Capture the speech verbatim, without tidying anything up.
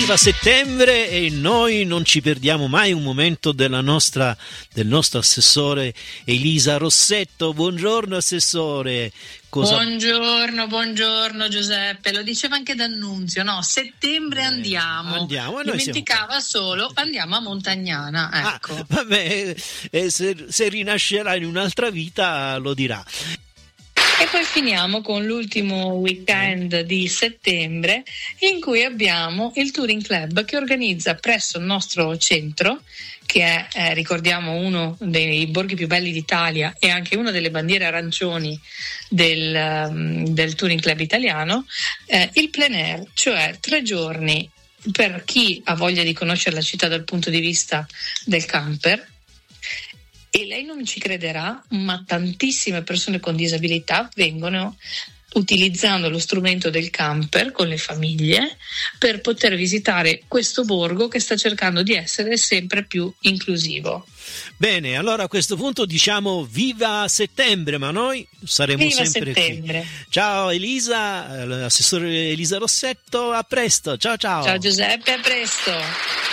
Arriva settembre e noi non ci perdiamo mai un momento della nostra, del nostro assessore Elisa Rossetto. Buongiorno assessore. Cosa... Buongiorno, buongiorno Giuseppe, lo diceva anche D'Annunzio, no? Settembre eh, andiamo, andiamo e noi dimenticava siamo... solo andiamo a Montagnana, ecco. Ah, vabbè, eh, se, se rinascerà in un'altra vita lo dirà. E poi finiamo con l'ultimo weekend di settembre in cui abbiamo il Touring Club che organizza presso il nostro centro, che è, eh, ricordiamo, uno dei borghi più belli d'Italia e anche una delle bandiere arancioni del, um, del Touring Club italiano, eh, il plein air, cioè tre giorni per chi ha voglia di conoscere la città dal punto di vista del camper. E lei non ci crederà, ma tantissime persone con disabilità vengono utilizzando lo strumento del camper con le famiglie per poter visitare questo borgo che sta cercando di essere sempre più inclusivo. Bene, allora a questo punto diciamo viva settembre, ma noi saremo viva sempre settembre. Qui. Ciao Elisa, l'assessore Elisa Rossetto, a presto, ciao ciao. Ciao Giuseppe, a presto.